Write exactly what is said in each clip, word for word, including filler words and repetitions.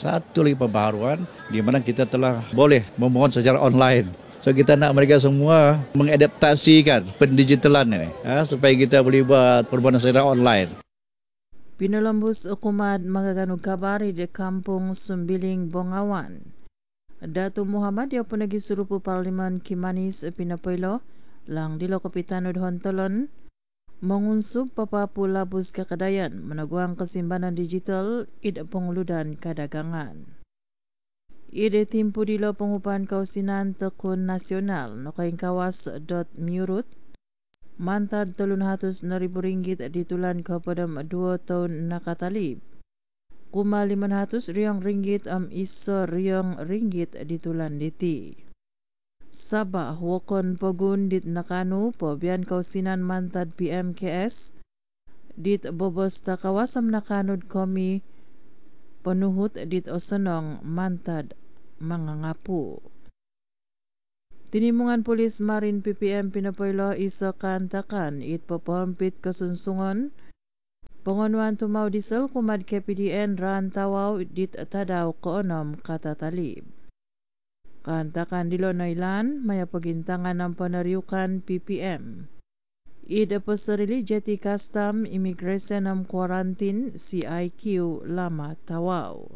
Satu lagi pembaharuan di mana kita telah boleh memohon secara online. So kita nak mereka semua mengadaptasikan pendigitalan ini ha, supaya kita boleh buat permohonan secara online. Pinalambus ukumat magagano kabar di Kampung Sumbiling, Bongawan. Datu Muhammad yang punagi surupu Parlimen Kimanis Pinapoilo lang dilo Kapitanod Hontolon mengunsub papapu labus kakadayan menaguang kesimbanan digital id penguludan kadagangan. Ide timpu dilo pengupahan kausinan tekun nasional nokaing kawas dot miurut mantad telun hatus na ribu ringgit ditulan kepada dua tahun nakatalib. Kuma liman hatus riyong ringgit am iso riyong ringgit ditulan diti. Sabah wakon pogun dit nakanu pobian kausinan mantad P M K S dit bobos ta kawasam nakanud komi penuhut dit osenong mantad mangangapu. Tinimungan Polis Marin P P M Pinapoilo isa kantakan it papahampit kasunsungon pengonuan tumaw diesel kumad K P D N rantawaw dit tadaw koonom kata talib. Kantakan dilo nailan maya pagintangan ng panariukan P P M. Ida pasarili jeti custom immigration ng quarantine C I Q lama tawaw.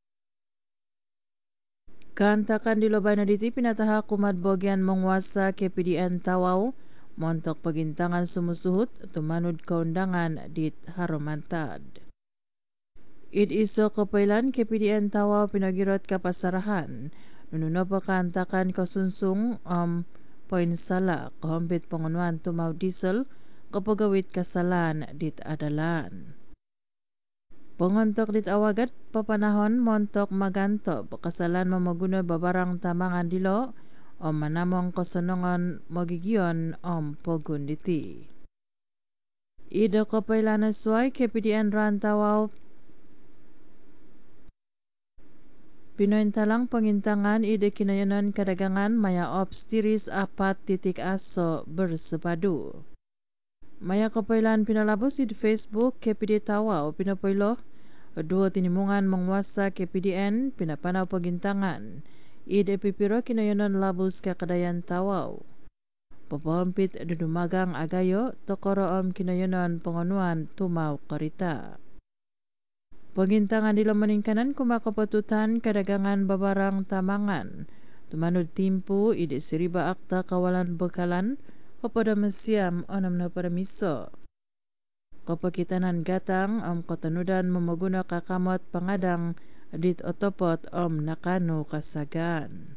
Kantakan dilo ba na diti pinataha kumad bogyan mongwasa K P D N tawaw montok pagintangan sumusuhut tumanud kaundangan dit harumantad. It iso kapailan K P D N tawaw pinagirot kapasarahan nununo pa kantakan kasunsung um, poin sala kahampit pangunuan tumaw diesel kapagawit kasalan dit adalan. Pengontok dit awagat papanahon montok maganto pakasalan mamaguna babarang tamangan dilo o manamong kasanongan magigion om pogun diti. Ida kapailan asway K P D N rantawaw pinointalang pangintangan ide kinayanan kadagangan maya ops tiris apat titik aso bersepadu. Maya kapailan pinalabos di Facebook K P D Tawaw Pinapoilo dua tinimungan mengwasa K P D N pinapanaw pagintangan ide pipiro kinayanan labos kakadayan Tawaw. Papahampit dudumagang agayo tokoro om kinayanan pengonuan tumaw karita. Pagintangan dilo maningkanan kumakapatutan kadagangan babarang tamangan. Tumanod timpu ide siriba akta kawalan bekalan kepada mesiam onam na permiso. Kapakitanan gatang om kotanudan memaguna kakamot pangadang dit otopot om nakano kasagan.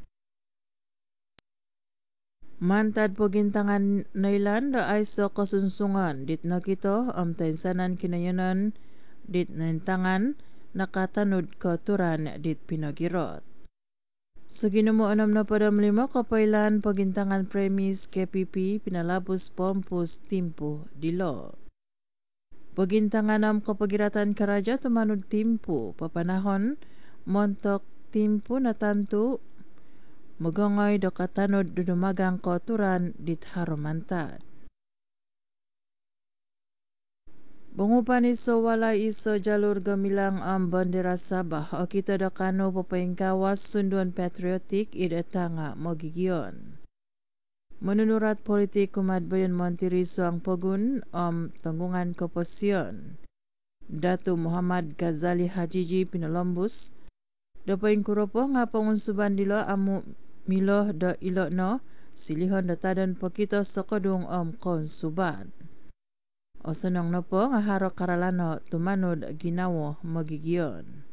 Mantad pagintangan nailan da aiso kasunsungan dit nakito om tainsanan kinayanan dit nantangan nakatanud kauturan dit pinagirot. Sa ginumo anam na padam lima kapailan pagintangan premis K P P pinalabos pompus timpo dilo. Pagintangan am kapagiratan karaja tumanud timpo papanahon montok timpo na tantu magangoy do katanod dudumagang kauturan dit harumantad. Bangupan iso wala iso jalur gamilang ang bandera Sabah o kita dakano papayengkawas sunduan patriotik ida tanga magigion. Menunurat politik kumadbayon Montiriso ang pogun om tanggungan koposyon. Datu Muhammad Ghazali Hajiji Pinalambus dapayeng kuropo nga pangunsuban dilo amu miloh da ilo no silihon datadan pakito sa kodung om konsuban. O sanong na po nga haro karalano tumanod ginawo magigion.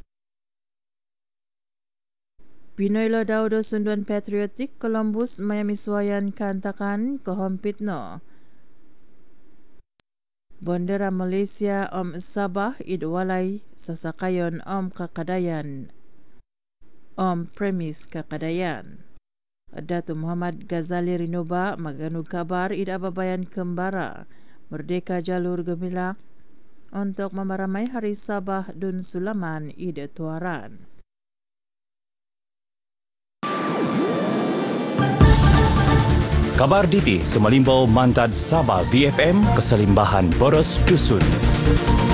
Pinoylo daw do sunduan patriotic Columbus mayamiswayan kantakan kahampit no. Bondera Malaysia om Sabah idwalay sasakayon om kakadayan om premis kakadayan. Datu Muhammad Ghazali Rinoba maganug kabar idababayan kembara Merdeka jalur gemilang untuk memaramai Hari Sabah dun Sulaman ide tuaran. Kabar diti semalimbau mantad Sabah V F M keselimbahan boros dusun.